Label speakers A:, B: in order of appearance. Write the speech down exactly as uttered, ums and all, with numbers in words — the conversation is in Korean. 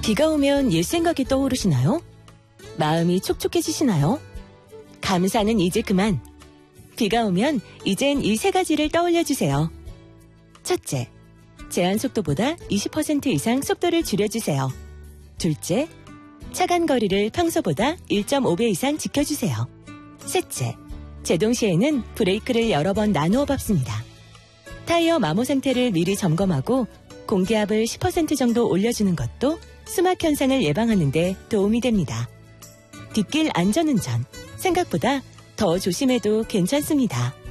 A: 비가 오면 옛 생각이 떠오르시나요? 마음이 촉촉해지시나요? 감사는 이제 그만. 비가 오면 이젠 이 세 가지를 떠올려주세요. 첫째, 제한 속도보다 이십 퍼센트 이상 속도를 줄여주세요. 둘째, 차간 거리를 평소보다 일 점 오 배 이상 지켜주세요. 셋째, 제동 시에는 브레이크를 여러 번 나누어 밟습니다. 타이어 마모 상태를 미리 점검하고 공기압을 십 퍼센트 정도 올려주는 것도 수막 현상을 예방하는 데 도움이 됩니다. 뒷길 안전운전, 생각보다 더 조심해도 괜찮습니다.